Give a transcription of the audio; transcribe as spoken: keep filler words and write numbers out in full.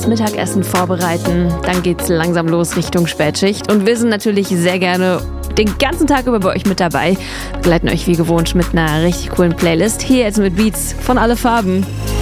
Mittagessen vorbereiten. Dann geht's langsam los Richtung Spätschicht. Und wir sind natürlich sehr gerne den ganzen Tag über bei euch mit dabei. Begleiten euch wie gewohnt mit einer richtig coolen Playlist. Hier jetzt mit Beats von Alle Farben.